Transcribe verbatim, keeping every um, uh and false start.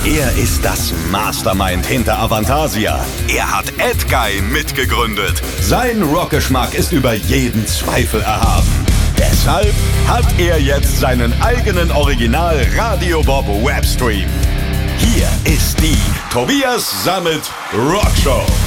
Er ist das Mastermind hinter Avantasia. Er hat Edguy mitgegründet. Sein Rockgeschmack ist über jeden Zweifel erhaben. Deshalb hat er jetzt seinen eigenen Original Radio Bob Webstream. Hier ist die Tobias Sammet Rockshow.